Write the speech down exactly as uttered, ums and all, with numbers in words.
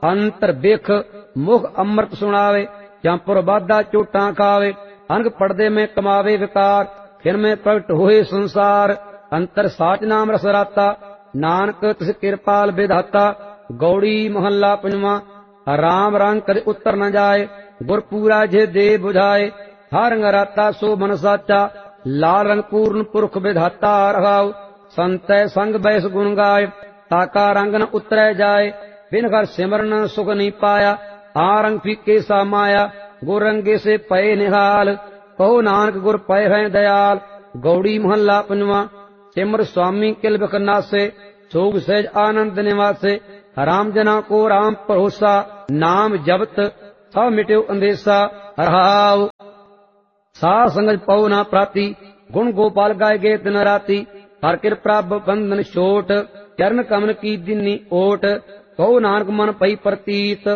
ਅੰਤਰ ਬਿਖ ਮੁਖ ਅੰਮ੍ਰਿਤ ਸੁਣਾਵੇ, ਜੰਪੁਰ ਬਾਧਾ ਝੋਟਾਂ ਖਾਵੇ, ਅੰਗ ਪੜਦੇ ਮੈਂ ਕਮਾਵੇ ਵਿਕਾਰ, ਫਿਰ ਮੈਂ ਪ੍ਰਗਟ ਹੋਏ ਸੰਸਾਰ। ਅੰਤਰ ਸਾਚ ਨਾਮ ਰਸ ਰਾਤਾ, ਨਾਨਕ ਤਿਸ ਕਿਰਪਾਲ ਵਿਧਾਤਾ। ਗੌੜੀ ਮਹੱਲਾ ਪੰਜਵਾਂ। ਰਾਮ ਰੰਗ ਕਦੇ ਉਤਰ ਨ ਜਾਏ, ਗੁਰ ਪੂਰਾ ਜੇ ਦੇ ਬੁਝਾਏ। ਹਰ ਰੰਗ ਰਾਤਾ ਸੋ ਮਨ ਸਾਚਾ, ਲਾਲ ਰੰਗ ਪੂਰਨ ਪੁਰਖ ਵਿਧਾਤਾ ਰਹਾਉ। ਸੰਤੈ ਸੰਗ ਬੈਸ ਗੁਣ ਗਾਏ, ਤਾਕਾ ਰੰਗ ਨ ਉਤਰੈ ਜਾਏ। ਬਿਨ ਘਰ ਸਿਮਰਨ ਸੁਖ ਨਹੀਂ ਪਾਇਆ, ਆ ਰੰਗ ਫੀਕੇ ਸਾ ਮਾਇਆ। ਗੁਰ ਰੰਗੇ ਸੇ ਪਏ ਨਿਹਾਲ, ਕਹੋ ਨਾਨਕ ਗੁਰ ਪਏ ਹੈ ਦਇਆਲ। ਗੌੜੀ ਮਹੱਲਾ ਪੰਜਵਾਂ। ਸਿਮਰ ਸੁਆਮੀ ਕਿਲ ਬਿਖ ਨਾਸੇ, ਸੋਗ ਸਹਿਜ ਆਨੰਦ ਨਿਵਾਸੇ। ਰਾਮ ਜਨਾ ਕੋ ਰਾਮ ਭਰੋਸਾ, ਨਾਮ ਜਪਤ ਸਭ ਮਿਟਿਓ ਅੰਦੇਸਾ ਰਹਾਉ। ਸਾਧ ਸੰਗਤ ਪਉ ਨਾ ਪ੍ਰਾਤੀ, ਗੁਣ ਗੋਪਾਲ ਗਾਏ ਗੇ ਦਿਨ ਰਾਤੀ। ਹਰ ਕਿਰਪਾ ਬੰਧਨ ਛੋਟ, ਚਰਨ ਕਮਲ ਕੀ ਦਿਨੀ ਓਟ। ਕਹੋ ਨਾਨਕ ਮਨ ਪਈ ਪ੍ਰਤੀਤ,